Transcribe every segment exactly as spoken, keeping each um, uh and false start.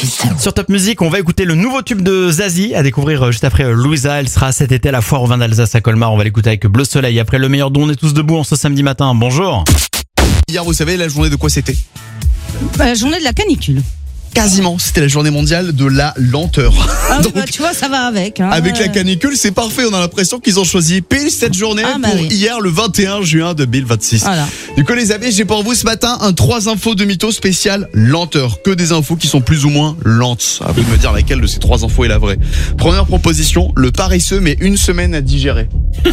Sur Top Music, on va écouter le nouveau tube de Zazie à découvrir juste après Louisa. Elle sera cet été à la foire au vin d'Alsace à Colmar. On va l'écouter avec Bleu Soleil. Après le meilleur don, on est tous debout en ce samedi matin. Bonjour. Hier, vous savez, la journée de quoi c'était ? Bah, la journée de la canicule. Quasiment, c'était la journée mondiale de la lenteur. Ah oui, Donc, bah, tu vois, ça va avec. Hein. avec la canicule, c'est parfait. On a l'impression qu'ils ont choisi pile cette journée Ah, bah pour oui. hier, le vingt et un juin deux mille vingt-six. Voilà. Du coup, les amis, j'ai pour vous ce matin un trois infos de mytho spécial lenteur. Que des infos qui sont plus ou moins lentes. À vous de me dire laquelle de ces trois infos est la vraie. Première proposition, le paresseux met une semaine à digérer.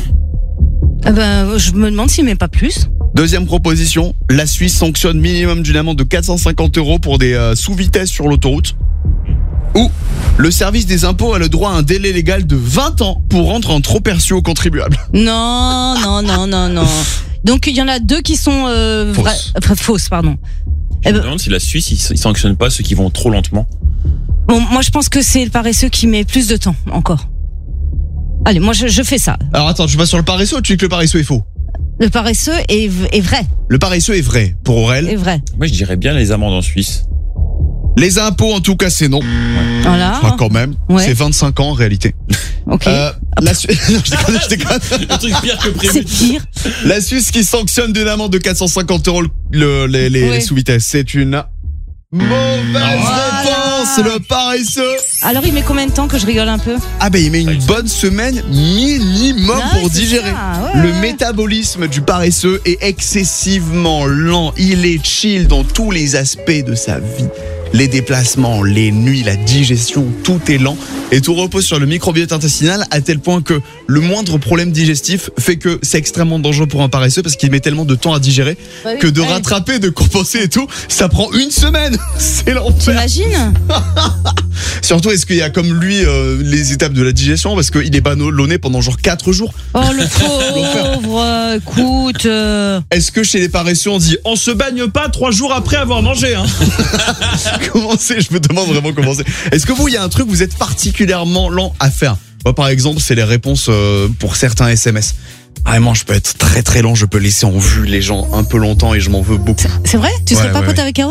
Ah bah, je me demande s'il met pas plus. Deuxième proposition, la Suisse sanctionne minimum d'une amende de quatre cent cinquante euros pour des euh, sous-vitesses sur l'autoroute. Ou le service des impôts a le droit à un délai légal de vingt ans pour rendre un trop perçu aux contribuables. Non, non, non, non, non. Donc il y en a deux qui sont euh, vra- Fausses. enfin, fausses, pardon. Je Eh me ben- demande si la Suisse, ils, ils sanctionnent pas ceux qui vont trop lentement. Bon, moi je pense que c'est le paresseux qui met plus de temps encore. Allez, moi je, je fais ça. Alors attends, tu vas sur le paresseux ou tu dis que le paresseux est faux ? Le paresseux est, v- est vrai, Le paresseux est vrai pour Aurel. est vrai. Moi, je dirais bien les amendes en Suisse. Les impôts, en tout cas, c'est non. Voilà. Enfin, quand même. Ouais. C'est vingt-cinq ans en réalité. Ok. Euh, la, Su- Non, je déconne, je déconne. Un truc pire que C'est pire. La Suisse qui sanctionne d'une amende de quatre cent cinquante euros le- le- les, les, Oui. les sous-vitesses. C'est une mauvaise Voilà. réponse. Le paresseux. Alors il met combien de temps que je rigole un peu? Ah ben il met une bonne semaine minimum Ah, pour c'est digérer. ça, ouais, Le ouais. métabolisme du paresseux est excessivement lent. Il est chill dans tous les aspects de sa vie. Les déplacements, les nuits, la digestion, tout est lent. Et tout repose sur le microbiote intestinal à tel point que le moindre problème digestif fait que c'est extrêmement dangereux pour un paresseux parce qu'il met tellement de temps à digérer Bah oui. que de Ouais. rattraper, de compenser et tout, ça prend une semaine. C'est l'enfer. T'imagines? Surtout, est-ce qu'il y a comme lui euh, les étapes de la digestion parce qu'il est ballonné pendant genre quatre jours. Oh le pauvre, euh, écoute. euh, Est-ce que chez les paresseux on dit On se baigne pas trois jours après avoir mangé. Hein. comment c'est? Je me demande vraiment comment c'est. Est-ce que vous, il y a un truc que vous êtes particulièrement lent à faire? Moi, par exemple, c'est les réponses euh, pour certains S M S. Vraiment, je peux être très très lent, je peux laisser en vue les gens un peu longtemps et je m'en veux beaucoup. C'est vrai? Tu Ouais, serais pas ouais, pote ouais. avec Aaron?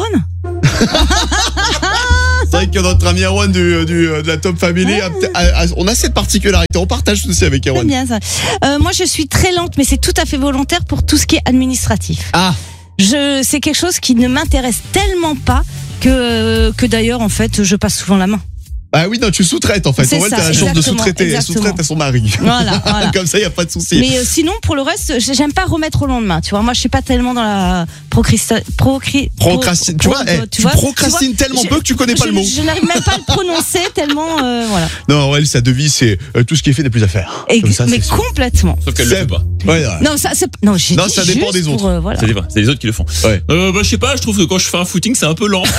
C'est vrai que notre ami Erwan du, du, de la Top Family, a peut- a- a- on a cette particularité, on partage aussi avec C'est Erwan. bien ça. Euh, moi je suis très lente, mais c'est tout à fait volontaire pour tout ce qui est administratif. Ah, Je, c'est quelque chose qui ne m'intéresse tellement pas que, que d'ailleurs en fait je passe souvent la main. bah oui, non, tu sous-traites en fait. C'est Aurel, ça, t'as la chance de exactement, sous-traiter. Elle exactement. sous-traite à son mari. Voilà, voilà. Comme ça, il n'y a pas de souci. Mais euh, sinon pour le reste, j'aime pas remettre au lendemain. Tu vois, moi je suis pas tellement dans la procrasti- procri- Procrastine. Tu pro- vois, eh, tu vois, procrastines tu vois, tellement je- peu que tu connais pas je, le mot. Je n'arrive même pas à le prononcer tellement, euh, voilà. Non, Aurel, sa devise, c'est euh, tout ce qui est fait n'est plus à faire. Et- Comme ça, mais c'est sûr. complètement. Sauf qu'elle le C'est- fait pas. Ouais, ouais. Non, ça, c'est, non, j'ai Non, dit ça dépend juste des autres. pour, euh, voilà. C'est les, c'est les autres qui le font. Ouais. Euh, bah, je sais pas, je trouve que quand je fais un footing, c'est un peu lent.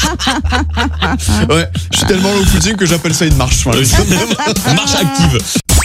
Ouais, je suis tellement low footing que j'appelle ça une marche. moi. Marche active.